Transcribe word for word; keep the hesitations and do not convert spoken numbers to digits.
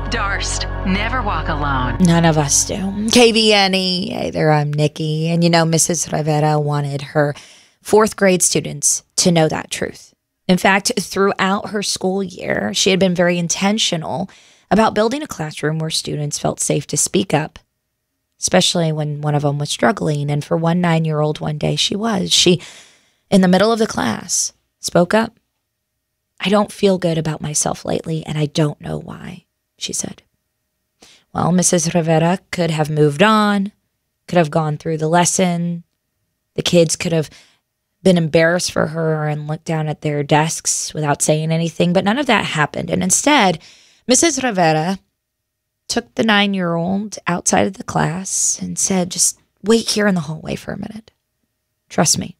Darst, never walk alone. None of us do. K B N E, hey there, I'm Nikki. And you know, Missus Rivera wanted her fourth grade students to know that truth. In fact, throughout her school year, she had been very intentional about building a classroom where students felt safe to speak up, especially when one of them was struggling. And for one nine-year-old, one day she was. She, in the middle of the class, spoke up. I don't feel good about myself lately, and I don't know why, she said. Well, Missus Rivera could have moved on, could have gone through the lesson. The kids could have been embarrassed for her and looked down at their desks without saying anything, but none of that happened. And instead, Missus Rivera took the nine-year-old outside of the class and said, just wait here in the hallway for a minute. Trust me,